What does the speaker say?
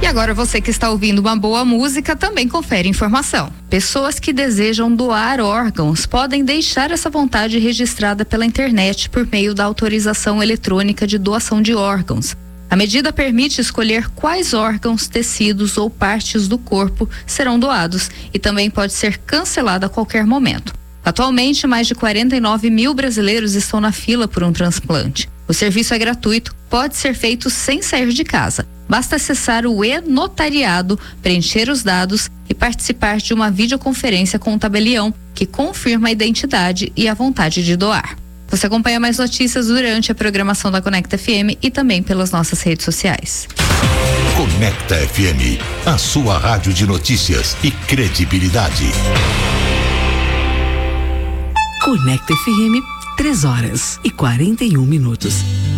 agora você que está ouvindo uma boa música também confere informação. Pessoas que desejam doar órgãos podem deixar essa vontade registrada pela internet por meio da autorização eletrônica de doação de órgãos. A medida permite escolher quais órgãos, tecidos ou partes do corpo serão doados e também pode ser cancelada a qualquer momento. Atualmente, mais de 49 mil brasileiros estão na fila por um transplante. O serviço é gratuito, pode ser feito sem sair de casa. Basta acessar o e-notariado, preencher os dados e participar de uma videoconferência com o tabelião, que confirma a identidade e a vontade de doar. Você acompanha mais notícias durante a programação da Conecta FM e também pelas nossas redes sociais. Conecta FM, a sua rádio de notícias e credibilidade. Conecta FM, 3 horas e 41 minutos.